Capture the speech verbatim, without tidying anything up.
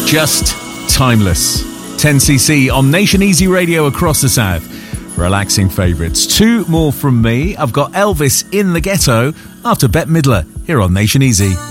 Just timeless. ten C C on Nation Easy Radio across the south. Relaxing favourites. Two more from me. I've got Elvis in the Ghetto after Bette Midler here on Nation Easy.